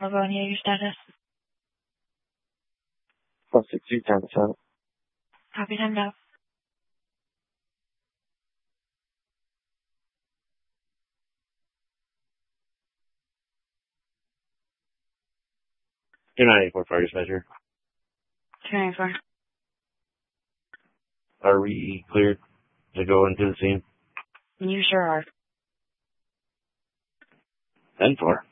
Livonia, your status. Plus 62 times out. Copy, timed out. Two 94 Fargus measure. 294. Are we cleared to go into the scene? You sure are. 10-4.